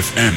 FM.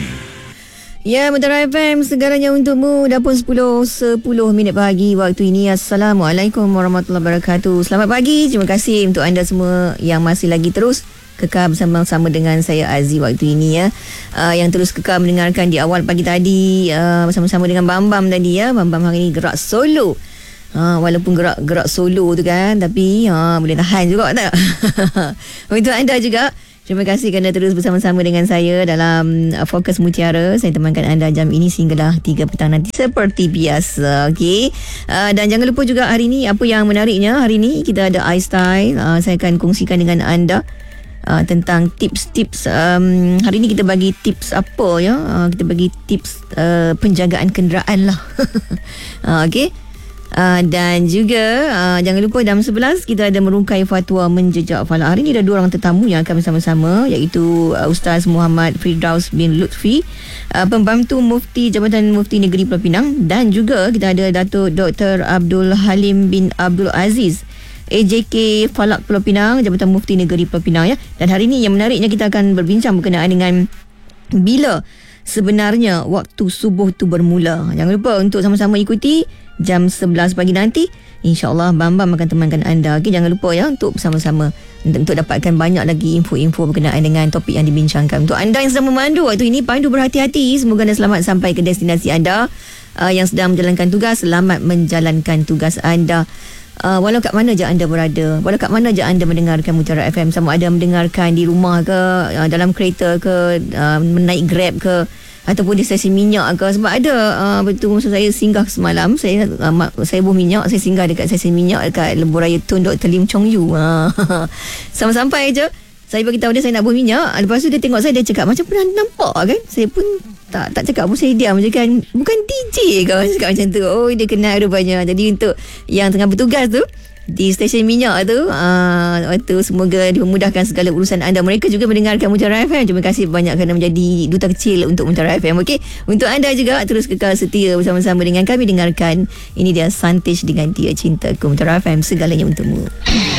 Ya, Mutiara FM, segalanya untukmu. Dah pun 10 minit pagi waktu ini. Assalamualaikum warahmatullahi wabarakatuh. Selamat pagi. Terima kasih untuk anda semua yang masih lagi terus kekal bersama-sama dengan saya Aziz waktu ini ya. Yang terus kekal mendengarkan di awal pagi tadi bersama-sama dengan Bam tadi ya. Bam hari ini gerak solo. Walaupun gerak solo tu kan, tapi boleh tahan juga tak? Untuk anda juga, terima kasih kerana terus bersama-sama dengan saya dalam Fokus Mutiara. Saya temankan anda jam ini sehinggalah 3 petang nanti seperti biasa. Okey. Dan jangan lupa juga hari ini apa yang menariknya. Hari ini kita ada iStyle. Saya akan kongsikan dengan anda tentang tips-tips. Hari ini kita bagi tips apa ya? Kita bagi tips penjagaan kenderaan lah. Okey. Dan juga jangan lupa jam 11 kita ada merungkai fatwa menjejak falak. Hari ini ada 2 orang tetamu yang akan bersama-sama, iaitu Ustaz Muhammad Firdaus bin Lutfi, pembantu Mufti Jabatan Mufti Negeri Pulau Pinang, dan juga kita ada Datuk Dr. Abdul Halim bin Abdul Aziz, AJK Falak Pulau Pinang, Jabatan Mufti Negeri Pulau Pinang ya. Dan hari ini yang menariknya, kita akan berbincang berkenaan dengan bila sebenarnya waktu subuh tu bermula. Jangan lupa untuk sama-sama ikuti jam 11 pagi nanti. InsyaAllah Bam akan temankan anda. Okay, jangan lupa ya untuk bersama-sama untuk dapatkan banyak lagi info-info berkenaan dengan topik yang dibincangkan. Untuk anda yang sedang memandu waktu ini, pandu berhati-hati. Semoga anda selamat sampai ke destinasi anda. Yang sedang menjalankan tugas, selamat menjalankan tugas anda. Walau kat mana je anda berada, walau kat mana je anda mendengarkan Mutiara FM, sama ada mendengarkan di rumah ke, dalam kereta ke, menaik Grab ke, ataupun di stesen minyak ke. Sebab ada betul, masa saya singgah semalam, saya buh minyak, saya singgah dekat stesen minyak dekat Lebuh Raya Tun Dr. Lim Chong Yu. Sampai-sampai je saya beritahu dia saya nak buh minyak. Lepas tu dia tengok saya, dia cakap macam pernah nampak kan. Saya pun tak cakap pun, saya diam je kan. Bukan DJ ke, saya cakap macam tu. Oh, dia kenal rupanya. Jadi untuk yang tengah bertugas tu di stesen minyak tu, semoga dimudahkan segala urusan anda. Mereka juga mendengarkan Mutiara FM. Terima kasih banyak kerana menjadi duta kecil untuk Mutiara FM. Okey, untuk anda juga terus kekal setia bersama-sama dengan kami. Dengarkan ini dia Santish dengan Dia Cintaku. Mutiara FM, segalanya untukmu.